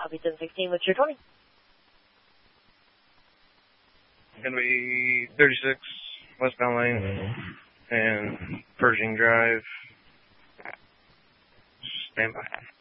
Copy 1016, what's your 20? Gonna be 36 westbound lane and Pershing Drive. Stand by.